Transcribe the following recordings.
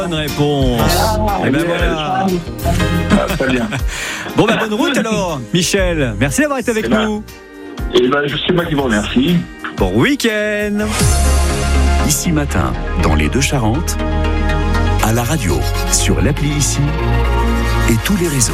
Bonne réponse. Et ben voilà. Très bien. Bon, bonne route alors, Michel. Merci d'avoir été avec nous. Et c'est moi qui vous remercie. Bon week-end. Ici Matin, dans les Deux-Charentes, à la radio, sur l'appli Ici et tous les réseaux.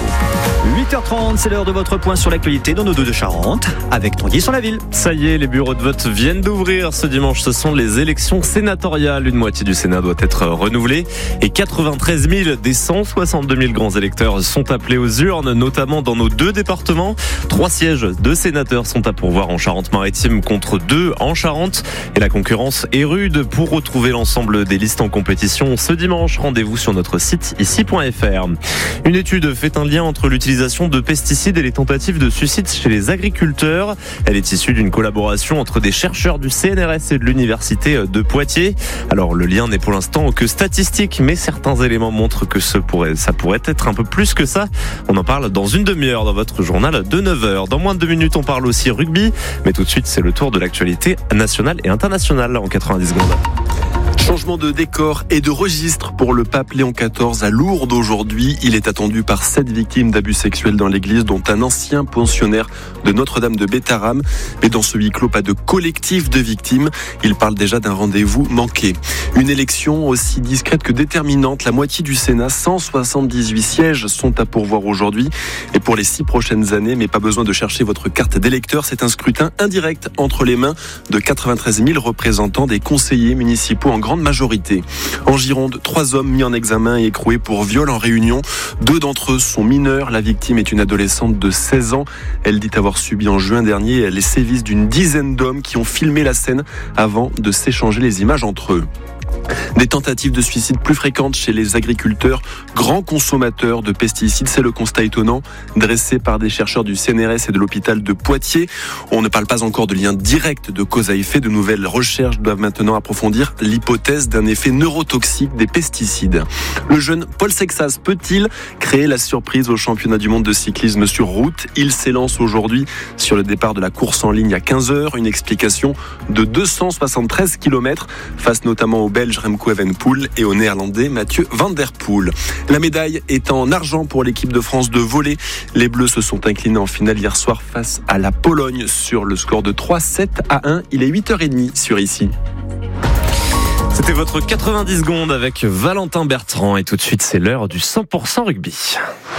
8h30, c'est l'heure de votre point sur l'actualité dans nos Deux-Charentes, avec Tanguy sur la ville. Ça y est, les bureaux de vote viennent d'ouvrir ce dimanche. Ce sont les élections sénatoriales. Une moitié du Sénat doit être renouvelée. Et 93 000 des 162 000 grands électeurs sont appelés aux urnes, notamment dans nos 2 départements. 3 sièges de sénateurs sont à pourvoir en Charente-Maritime contre 2 en Charente. Et la concurrence est rude. Pour retrouver l'ensemble des listes en compétition ce dimanche, rendez-vous sur notre site ici.fr. Une étude fait un lien entre l'utilisation de pesticides et les tentatives de suicide chez les agriculteurs. Elle est issue d'une collaboration entre des chercheurs du CNRS et de l'université de Poitiers. Alors le lien n'est pour l'instant que statistique, mais certains éléments montrent que ça pourrait être un peu plus que ça. On en parle dans une demi-heure dans votre journal de 9h. Dans moins de 2 minutes, on parle aussi rugby, mais tout de suite c'est le tour de l'actualité nationale et internationale en 90 secondes. Changement de décor et de registre pour le pape Léon XIV à Lourdes aujourd'hui. Il est attendu par 7 victimes d'abus sexuels dans l'église, dont un ancien pensionnaire de Notre-Dame de Bétharram. Mais dans ce huis clos, pas de collectif de victimes. Il parle déjà d'un rendez-vous manqué. Une élection aussi discrète que déterminante. La moitié du Sénat, 178 sièges sont à pourvoir aujourd'hui. Et pour les 6 prochaines années, mais pas besoin de chercher votre carte d'électeur, c'est un scrutin indirect entre les mains de 93 000 représentants des conseillers municipaux en grande majorité. En Gironde, 3 hommes mis en examen et écroués pour viol en réunion. 2 d'entre eux sont mineurs. La victime est une adolescente de 16 ans. Elle dit avoir subi en juin dernier les sévices d'une dizaine d'hommes qui ont filmé la scène avant de s'échanger les images entre eux. Des tentatives de suicide plus fréquentes chez les agriculteurs, grands consommateurs de pesticides. C'est le constat étonnant dressé par des chercheurs du CNRS et de l'hôpital de Poitiers. On ne parle pas encore de lien direct de cause à effet. De nouvelles recherches doivent maintenant approfondir l'hypothèse d'un effet neurotoxique des pesticides. Le jeune Paul Sexas peut-il créer la surprise au championnat du monde de cyclisme sur route? Il s'élance aujourd'hui sur le départ de la course en ligne à 15h. Une explication de 273 km face notamment au Belge Remco Evenepoel et au Néerlandais Mathieu Van Der Poel. La médaille est en argent pour l'équipe de France de volley. Les Bleus se sont inclinés en finale hier soir face à la Pologne sur le score de 3-7-1. Il est 8h30 sur Ici. C'était votre 90 secondes avec Valentin Bertrand. Et tout de suite, c'est l'heure du 100% rugby.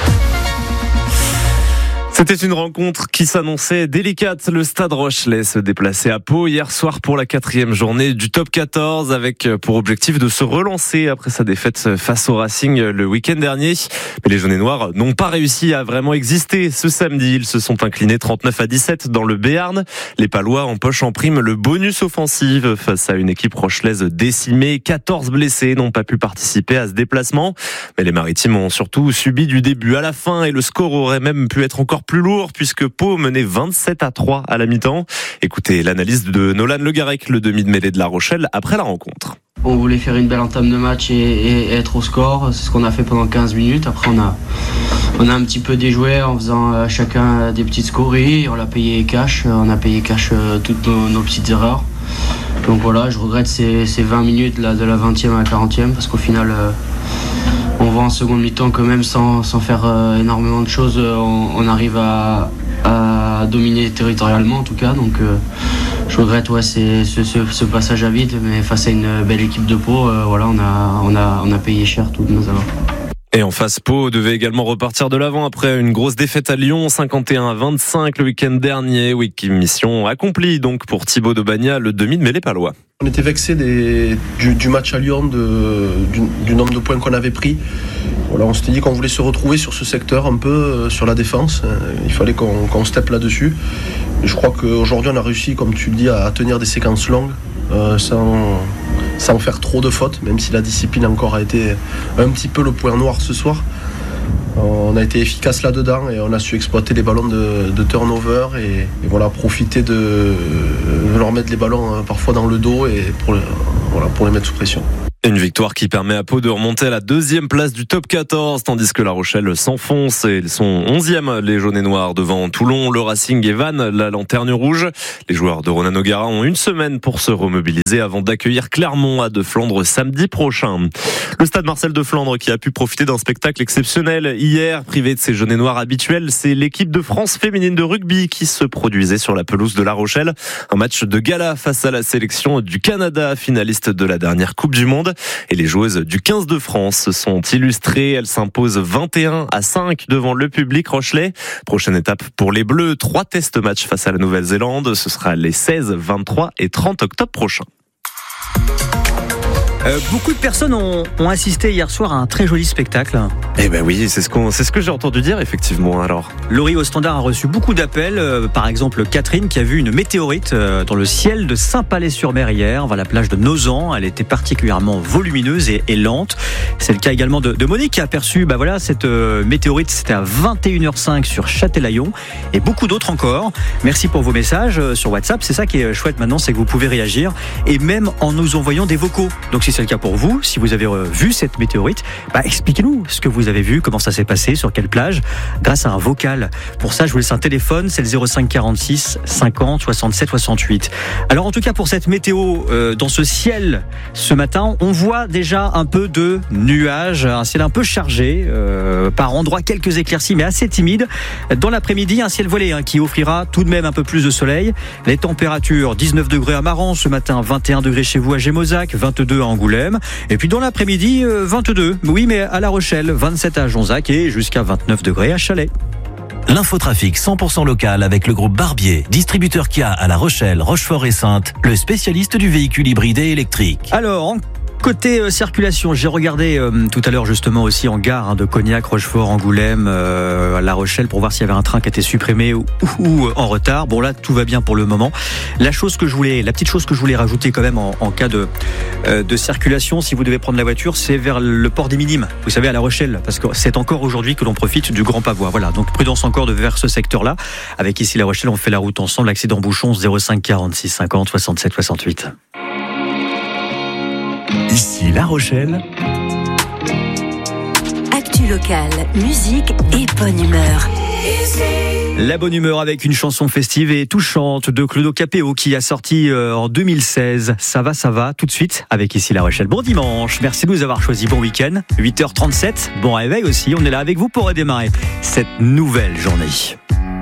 C'était une rencontre qui s'annonçait délicate. Le Stade Rochelais se déplaçait à Pau hier soir pour la 4e journée du top 14 avec pour objectif de se relancer après sa défaite face au Racing le week-end dernier. Mais les jaunes et noirs n'ont pas réussi à vraiment exister ce samedi. Ils se sont inclinés 39-17 dans le Béarn. Les Palois empochent en prime le bonus offensif face à une équipe rochelaise décimée. 14 blessés n'ont pas pu participer à ce déplacement. Mais les Maritimes ont surtout subi du début à la fin et le score aurait même pu être encore plus lourd puisque Pau menait 27-3 à la mi-temps. Écoutez l'analyse de Nolan Le Garec, le demi de mêlée de La Rochelle, après la rencontre. On voulait faire une belle entame de match et être au score. C'est ce qu'on a fait pendant 15 minutes. Après, on a un petit peu déjoué en faisant chacun des petites scories. On l'a payé cash. On a payé cash toutes nos petites erreurs. Donc voilà, je regrette ces 20 minutes là, de la 20e à la 40e parce qu'au final... on voit en seconde mi-temps que même sans faire énormément de choses, on arrive à dominer territorialement en tout cas. Donc je regrette ce passage à vide, mais face à une belle équipe de Pau, voilà, on a payé cher toutes nos erreurs. Et en face, Pau devait également repartir de l'avant après une grosse défaite à Lyon, 51-25 le week-end dernier. Oui, mission accomplie donc pour Thibaut Daubagna, le demi de mêlée palois. On était vexés du match à Lyon, du nombre de points qu'on avait pris. Voilà, on s'était dit qu'on voulait se retrouver sur ce secteur un peu, sur la défense. Il fallait qu'on steppe là-dessus. Et je crois qu'aujourd'hui on a réussi, comme tu le dis, à tenir des séquences longues sans faire trop de fautes, même si la discipline encore a été un petit peu le point noir ce soir. On a été efficace là-dedans et on a su exploiter les ballons de turnover et voilà, profiter de leur mettre les ballons parfois dans le dos et pour les mettre sous pression. Une victoire qui permet à Pau de remonter à la 2e place du top 14, tandis que La Rochelle s'enfonce et ils sont 11e, les jaunes et noirs, devant Toulon, le Racing et Vannes, la lanterne rouge. Les joueurs de Ronan O'Gara ont une semaine pour se remobiliser avant d'accueillir Clermont à De Flandre samedi prochain. Le stade Marcel de Flandre qui a pu profiter d'un spectacle exceptionnel hier, privé de ses jaunes et noirs habituels, c'est l'équipe de France féminine de rugby qui se produisait sur la pelouse de La Rochelle. Un match de gala face à la sélection du Canada, finaliste de la dernière Coupe du Monde. Et les joueuses du 15 de France sont illustrées. Elles s'imposent 21-5 devant le public rochelais. Prochaine étape pour les Bleus, 3 test matchs face à la Nouvelle-Zélande. Ce sera les 16, 23 et 30 octobre prochains. Beaucoup de personnes ont assisté hier soir à un très joli spectacle. Eh ben oui, c'est ce que j'ai entendu dire effectivement. Alors, Laurie au standard a reçu beaucoup d'appels. Par exemple, Catherine qui a vu une météorite dans le ciel de Saint-Palais-sur-Mer hier, vers la plage de Nozan. Elle était particulièrement volumineuse et lente. C'est le cas également de Monique qui a aperçu cette météorite. C'était à 21h05 sur Châtelaillon et beaucoup d'autres encore. Merci pour vos messages sur WhatsApp. C'est ça qui est chouette maintenant, c'est que vous pouvez réagir et même en nous envoyant des vocaux. Donc si c'est le cas pour vous, si vous avez vu cette météorite, expliquez-nous ce que vous avez vu, comment ça s'est passé, sur quelle plage, grâce à un vocal. Pour ça, je vous laisse un téléphone, c'est le 05 46 50 67 68. Alors en tout cas pour cette météo, dans ce ciel ce matin, on voit déjà un peu de nuages, un ciel un peu chargé, par endroits quelques éclaircies mais assez timides. Dans l'après-midi, un ciel voilé qui offrira tout de même un peu plus de soleil. Les températures, 19 degrés à Maran ce matin, 21 degrés chez vous à Gémozac, 22 à Angoulême. Et puis dans l'après-midi, 22. Oui, mais à La Rochelle, 27 à Jonzac et jusqu'à 29 degrés à Chalais. L'infotrafic 100% local avec le groupe Barbier, distributeur Kia à La Rochelle, Rochefort et Saintes, le spécialiste du véhicule hybride et électrique. Alors, côté circulation, j'ai regardé tout à l'heure justement aussi en gare de Cognac, Rochefort, Angoulême, La Rochelle pour voir s'il y avait un train qui était supprimé ou en retard. Bon là, tout va bien pour le moment. La petite chose que je voulais rajouter quand même en cas de circulation, si vous devez prendre la voiture, c'est vers le port des Minimes. Vous savez, à La Rochelle, parce que c'est encore aujourd'hui que l'on profite du Grand Pavois. Voilà, donc prudence encore vers ce secteur-là. Avec ici La Rochelle, on fait la route ensemble. Accident bouchon 05 46 50 67 68. Ici La Rochelle. Actu locale, musique et bonne humeur. La bonne humeur avec une chanson festive et touchante de Claudio Capéo qui a sorti en 2016. Ça va, tout de suite avec Ici La Rochelle. Bon dimanche, merci de nous avoir choisi. Bon week-end, 8h37, bon réveil aussi. On est là avec vous pour redémarrer cette nouvelle journée.